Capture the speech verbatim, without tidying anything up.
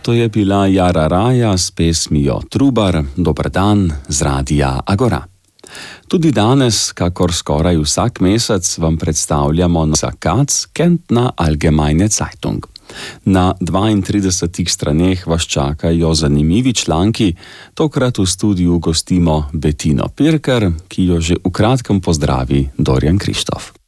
To je bila Jara Raja s pesmijo Trubar, dober dan z Radia Agora. Tudi danes, kakor skoraj vsak mesec, vam predstavljamo Katz Kärntner Allgemeine Zeitung. Na dvaintridesetih straneh vas čakajo zanimivi članki, tokrat v studiu gostimo Bettino Pirker, ki jo že v kratkem pozdravi Dorjan Krištof.